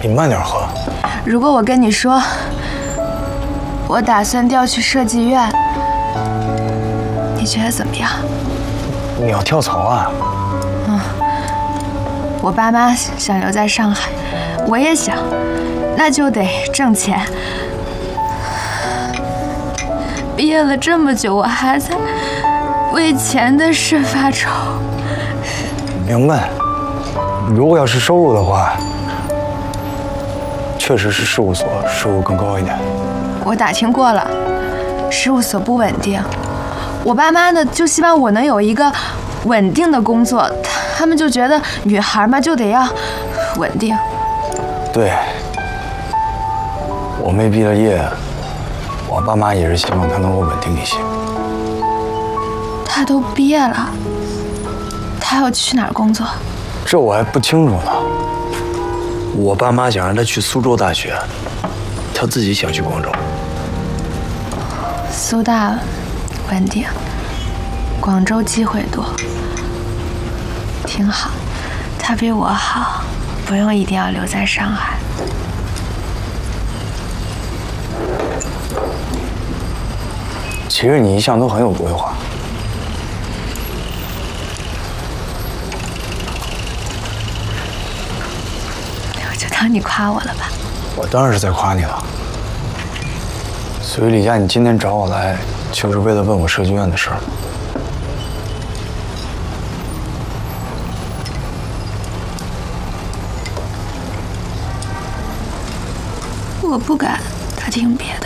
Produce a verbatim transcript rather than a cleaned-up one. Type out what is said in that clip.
你慢点喝。 如果我跟你说，我打算调去设计院，你觉得怎么样？ 你要跳槽啊？ 嗯，我爸妈想留在上海，我也想，那就得挣钱。毕业了这么久，我还在为钱的事发愁。 明白。如果要是收入的话，确实是事务所收入更高一点。 我打听过了，事务所不稳定。我爸妈呢，就希望我能有一个稳定的工作，他们就觉得女孩嘛就得要稳定。 对，我妹毕了业，我爸妈也是希望她能够稳定一些。 她都毕业了，她要去哪儿工作？ 这我还不清楚呢。我爸妈想让她去苏州大学，她自己想去广州。 苏大稳定，广州机会多，挺好。她比我好，不用一定要留在上海。 其实你一向都很有规划。 我就当你夸我了吧。 我当然是在夸你了。所以李佳，你今天找我来，就是为了问我设计院的事儿。 我不敢打听别的。